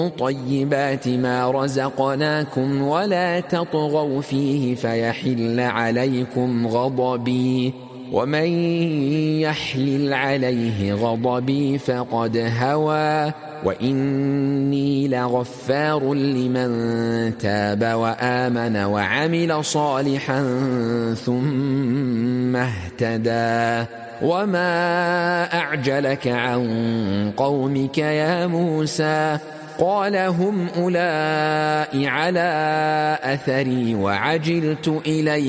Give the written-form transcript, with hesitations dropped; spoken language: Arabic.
طيبات ما رزقناكم ولا تطغوا فيه فيحل عليكم غضبي ومن يحلل عليه غضبي فقد هوى وإني لغفار لمن تاب وآمن وعمل صالحا ثم اهتدى وما أعجلك عن قومك يا موسى قال هم أولئك على أثري وعجلت إليك